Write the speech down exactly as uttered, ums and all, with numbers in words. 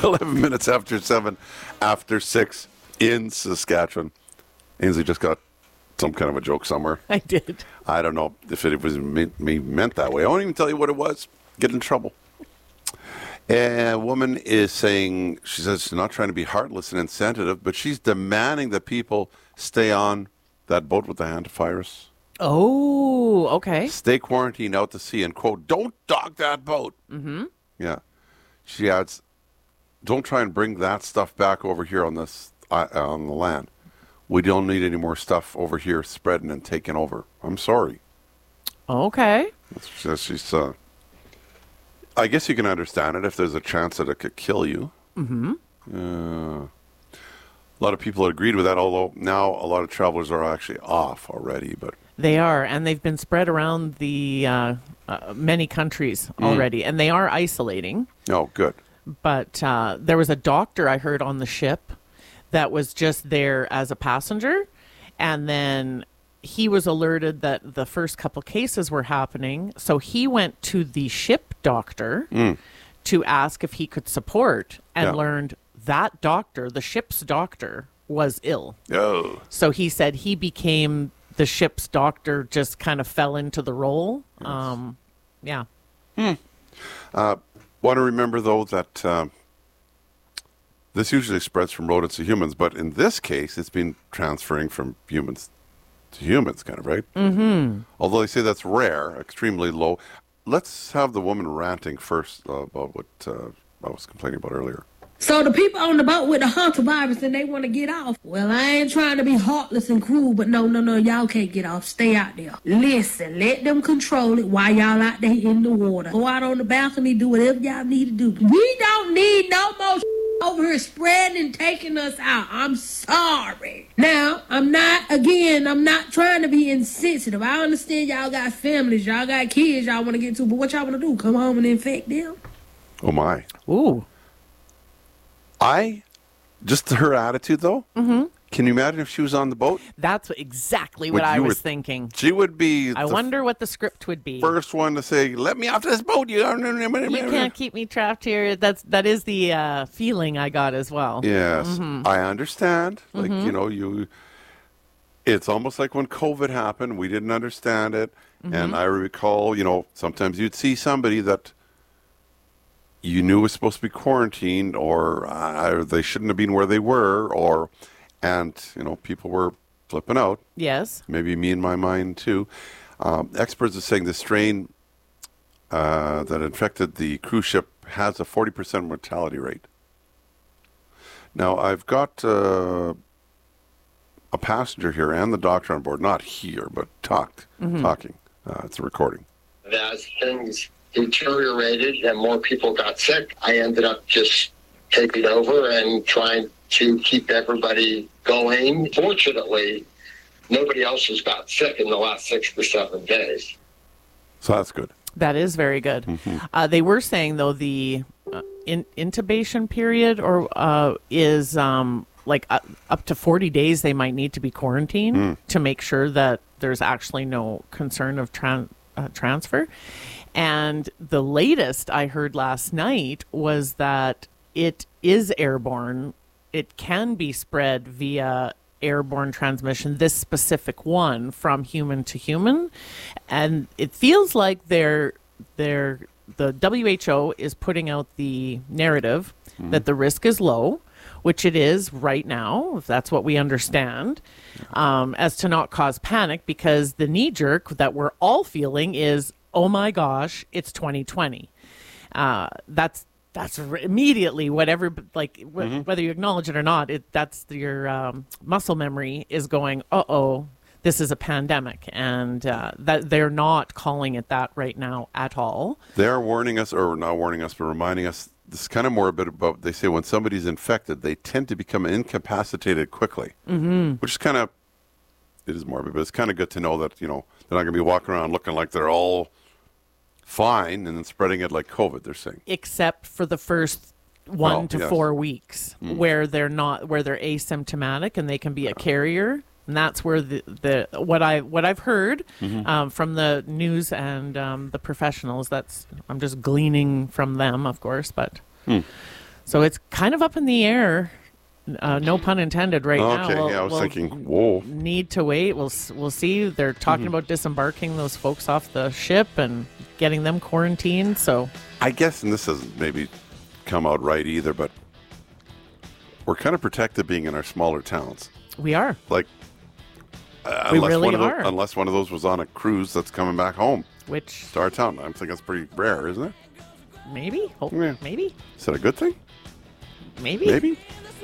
eleven minutes after seven, after six in Saskatchewan. Ainsley just got some kind of a joke somewhere. I did. I don't know if it was me, me meant that way. I won't even tell you what it was. Get in trouble. A woman is saying, she says she's not trying to be heartless and insensitive, but she's demanding that people stay on that boat with the hantavirus. Oh, okay. Stay quarantined out to sea and, quote, don't dock that boat. Mm-hmm. Yeah. She adds, don't try and bring that stuff back over here on this uh, on the land. We don't need any more stuff over here spreading and taking over. I'm sorry. Okay. She's, she's uh, I guess you can understand it if there's a chance that it could kill you. Mm-hmm. Uh, a lot of people agreed with that, although now a lot of travelers are actually off already. But they are, and they've been spread around the uh, uh, many countries already, mm. and they are isolating. Oh, good. But uh, there was a doctor I heard on the ship that was just there as a passenger, and then he was alerted that the first couple cases were happening, so he went to the ship doctor mm. to ask if he could support, and yeah. learned that doctor, the ship's doctor, was ill. Oh. So he said he became the ship's doctor, just kind of fell into the role. Yes. Um, yeah. Hmm. Uh, want to remember, though, that uh, this usually spreads from rodents to humans, but in this case, it's been transferring from humans to humans, kind of, right? Mm-hmm. Although they say that's rare, extremely low. Let's have the woman ranting first uh, about what uh, I was complaining about earlier. So the people on the boat with the hantavirus and they want to get off. Well, I ain't trying to be heartless and cruel, but no, no, no, y'all can't get off. Stay out there. Listen, let them control it while y'all out there in the water. Go out on the balcony, do whatever y'all need to do. We don't need no more over here spreading and taking us out. I'm sorry. Now, I'm not, again, I'm not trying to be insensitive. I understand y'all got families, y'all got kids y'all want to get to, but what y'all want to do? Come home and infect them? Oh, my. Ooh. I, just her attitude, though, mm-hmm. Can you imagine if she was on the boat? That's exactly what I was thinking. She would be. I wonder what the script would be. First one to say, "Let me off this boat! You, you can't keep me trapped here." That's that is the uh, feeling I got as well. Yes, mm-hmm. I understand. Like mm-hmm. you know, you. It's almost like when COVID happened, we didn't understand it, mm-hmm. and I recall, you know, sometimes you'd see somebody that you knew was supposed to be quarantined, or uh, they shouldn't have been where they were, or. And, you know, people were flipping out. Yes. Maybe me in my mind, too. Um, experts are saying the strain uh, that infected the cruise ship has a forty percent mortality rate. Now, I've got uh, a passenger here and the doctor on board, not here, but talked, mm-hmm. talking. Uh, it's a recording. As things deteriorated and more people got sick, I ended up just taking over and trying to keep everybody going. Fortunately, nobody else has got sick in the last six to seven days. So that's good. That is very good. Mm-hmm. Uh, they were saying, though, the uh, in- intubation period or uh, is um, like uh, up to forty days they might need to be quarantined mm. to make sure that there's actually no concern of tran- uh, transfer. And the latest I heard last night was that it is airborne. It can be spread via airborne transmission, this specific one, from human to human. And it feels like they're, they're, the W H O is putting out the narrative mm-hmm. that the risk is low, which it is right now, if that's what we understand, um, as to not cause panic, because the knee-jerk that we're all feeling is, oh my gosh, it's twenty twenty. Uh, that's That's immediately whatever, like w- mm-hmm. whether you acknowledge it or not, it that's your um, muscle memory is going, uh-oh, this is a pandemic. And uh, that they're not calling it that right now at all. They're warning us, or not warning us, but reminding us, this is kind of more a bit about, they say when somebody's infected, they tend to become incapacitated quickly, mm-hmm. which is kind of, it is morbid, but it's kind of good to know that, you know, they're not going to be walking around looking like they're all fine and then spreading it like COVID, they're saying. Except for the first one well, to yes. four weeks mm. where they're not, where they're asymptomatic and they can be a carrier. And that's where the, the what I what I've heard mm-hmm. um, from the news and um, the professionals. That's I'm just gleaning from them, of course. But mm. So it's kind of up in the air. Uh, no pun intended. Right now, Okay, we'll, yeah, I was we'll thinking, whoa. need to wait. We'll s- we'll see. They're talking about disembarking those folks off the ship and getting them quarantined. So I guess, and this doesn't maybe come out right either, but we're kind of protected being in our smaller towns. we are. Like, uh, We unless really one of are. those, unless one of those was on a cruise that's coming back home Which to our town. I think that's pretty rare, isn't it? maybe, hope, Yeah. maybe, Is that a good thing? maybe, Maybe.